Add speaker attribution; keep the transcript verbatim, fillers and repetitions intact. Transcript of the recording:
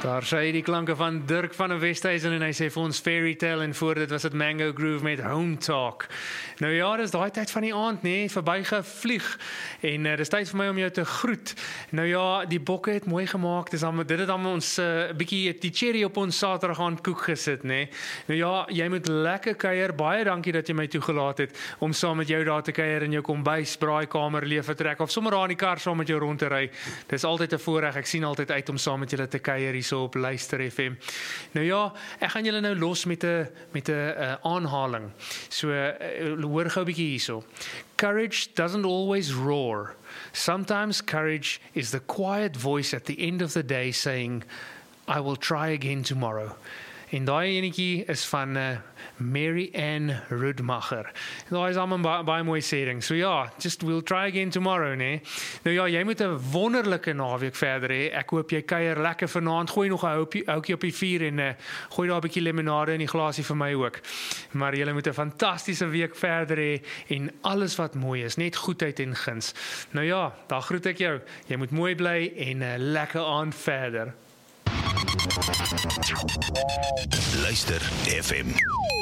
Speaker 1: Daar sê hy die klanke van Dirk van der Westhuizen en hy sê vir ons Fairy Tale en voor dit was het Mango Groove met Home Talk. Nou ja, dis daai tyd van die aand, nee, verbygevlieg en uh, dis tyd vir my om jou te groet. Nou ja, die bokke het mooi gemaak, dis al, dit het dan ons 'n uh, bietjie die cherry op ons Saterdag aand koek gesit, nee. Nou ja, jy moet lekker kuier, baie dankie dat jy my toegelaat het om saam met jou daar te kuier in jou kombuis, braaikamer, leefvertrek of sommer daar in die kar saam met jou rond te ry. Dis altyd 'n voorreg, ek sien altyd uit om saam met julle te kuier hier so op Luister F M. Nou ja, ek gaan julle nou los met 'n met 'n uh, aanhaling. So uh, hoor gou 'n bietjie hierso. Courage doesn't always roar. Sometimes courage is the quiet voice at the end of the day saying, I will try again tomorrow. En daai enetjie is van uh, Mary Ann Rudmacher. Daai is allemaal baie, baie mooi sêding. So ja, just we'll try again tomorrow, nee. Nou ja, jy moet 'n wonderlike naweek verder hê. Ek hoop jy kuier lekker vanaand. Gooi nog 'n houtjie op die vuur en uh, gooi daar 'n bietjie limonade in die glasie vir my ook. Maar julle moet 'n fantastiese week verder hê en alles wat mooi is, net goedheid en guns. Nou ja, daar groet ek jou. Jy moet mooi bly en 'n uh, lekker aand verder.
Speaker 2: Luister F M.